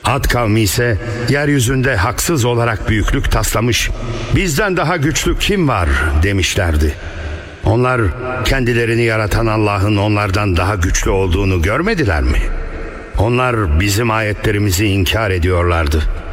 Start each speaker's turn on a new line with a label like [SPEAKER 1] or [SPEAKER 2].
[SPEAKER 1] Ad kavmi ise yeryüzünde haksız olarak büyüklük taslamış, bizden daha güçlü kim var demişlerdi. Onlar kendilerini yaratan Allah'ın onlardan daha güçlü olduğunu görmediler mi? Onlar bizim ayetlerimizi inkar ediyorlardı.